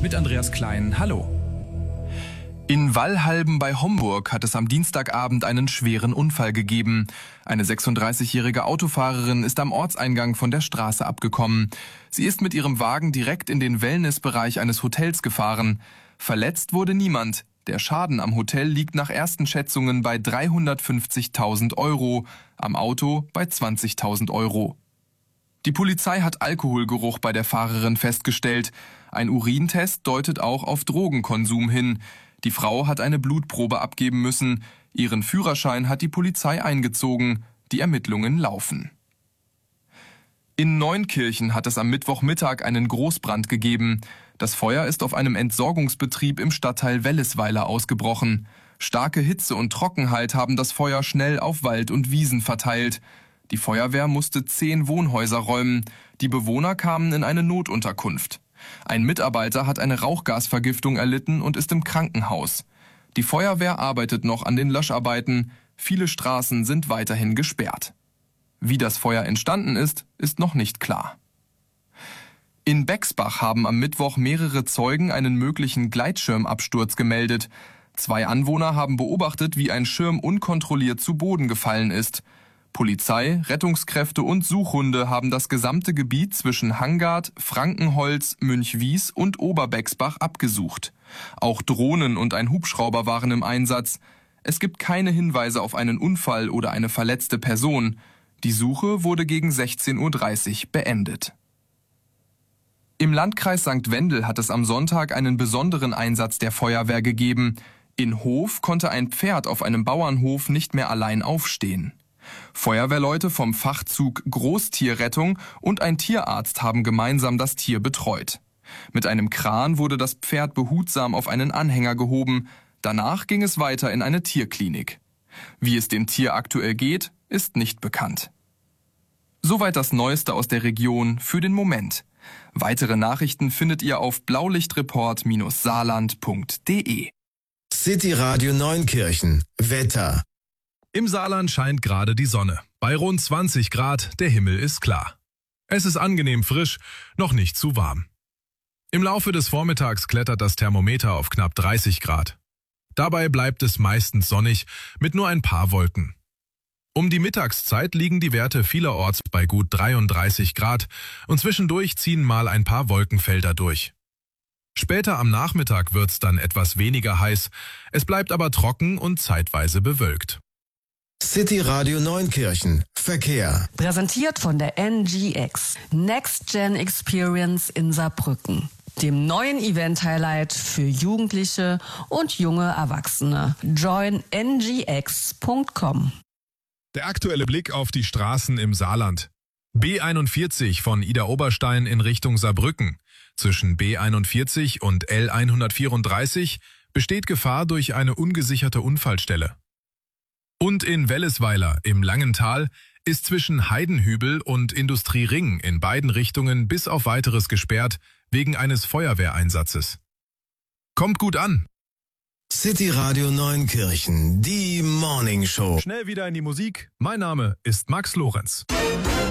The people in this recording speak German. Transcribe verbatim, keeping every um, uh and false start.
mit Andreas Klein. Hallo. In Wallhalben bei Homburg hat es am Dienstagabend einen schweren Unfall gegeben. Eine sechsunddreißigjährige Autofahrerin ist am Ortseingang von der Straße abgekommen. Sie ist mit ihrem Wagen direkt in den Wellnessbereich eines Hotels gefahren. Verletzt wurde niemand. Der Schaden am Hotel liegt nach ersten Schätzungen bei dreihundertfünfzigtausend Euro, am Auto bei zwanzigtausend Euro. Die Polizei hat Alkoholgeruch bei der Fahrerin festgestellt. Ein Urintest deutet auch auf Drogenkonsum hin. Die Frau hat eine Blutprobe abgeben müssen. Ihren Führerschein hat die Polizei eingezogen. Die Ermittlungen laufen. In Neunkirchen hat es am Mittwochmittag einen Großbrand gegeben. Das Feuer ist auf einem Entsorgungsbetrieb im Stadtteil Wellesweiler ausgebrochen. Starke Hitze und Trockenheit haben das Feuer schnell auf Wald und Wiesen verteilt. Die Feuerwehr musste zehn Wohnhäuser räumen. Die Bewohner kamen in eine Notunterkunft. Ein Mitarbeiter hat eine Rauchgasvergiftung erlitten und ist im Krankenhaus. Die Feuerwehr arbeitet noch an den Löscharbeiten. Viele Straßen sind weiterhin gesperrt. Wie das Feuer entstanden ist, ist noch nicht klar. In Bexbach haben am Mittwoch mehrere Zeugen einen möglichen Gleitschirmabsturz gemeldet. Zwei Anwohner haben beobachtet, wie ein Schirm unkontrolliert zu Boden gefallen ist. Polizei, Rettungskräfte und Suchhunde haben das gesamte Gebiet zwischen Hangard, Frankenholz, Münchwies und Oberbexbach abgesucht. Auch Drohnen und ein Hubschrauber waren im Einsatz. Es gibt keine Hinweise auf einen Unfall oder eine verletzte Person. Die Suche wurde gegen sechzehn Uhr dreißig beendet. Im Landkreis Sankt Wendel hat es am Sonntag einen besonderen Einsatz der Feuerwehr gegeben. In Hof konnte ein Pferd auf einem Bauernhof nicht mehr allein aufstehen. Feuerwehrleute vom Fachzug Großtierrettung und ein Tierarzt haben gemeinsam das Tier betreut. Mit einem Kran wurde das Pferd behutsam auf einen Anhänger gehoben. Danach ging es weiter in eine Tierklinik. Wie es dem Tier aktuell geht, ist nicht bekannt. Soweit das Neueste aus der Region für den Moment. Weitere Nachrichten findet ihr auf blaulichtreport Bindestrich saarland Punkt de. City Radio Neunkirchen. Wetter. Im Saarland scheint gerade die Sonne. Bei rund zwanzig Grad, der Himmel ist klar. Es ist angenehm frisch, noch nicht zu warm. Im Laufe des Vormittags klettert das Thermometer auf knapp dreißig Grad. Dabei bleibt es meistens sonnig, mit nur ein paar Wolken. Um die Mittagszeit liegen die Werte vielerorts bei gut dreiunddreißig Grad und zwischendurch ziehen mal ein paar Wolkenfelder durch. Später am Nachmittag wird's dann etwas weniger heiß, es bleibt aber trocken und zeitweise bewölkt. City Radio Neunkirchen. Verkehr. Präsentiert von der N G X. Next Gen Experience in Saarbrücken. Dem neuen Event-Highlight für Jugendliche und junge Erwachsene. join n g x punkt com. Der aktuelle Blick auf die Straßen im Saarland. B einundvierzig von Idar-Oberstein in Richtung Saarbrücken. Zwischen B einundvierzig und L hundertvierunddreißig besteht Gefahr durch eine ungesicherte Unfallstelle. Und in Wellesweiler im Langental ist zwischen Heidenhübel und Industriering in beiden Richtungen bis auf Weiteres gesperrt wegen eines Feuerwehreinsatzes. Kommt gut an! City Radio Neunkirchen, die Morning Show. Schnell wieder in die Musik. Mein Name ist Max Lorenz.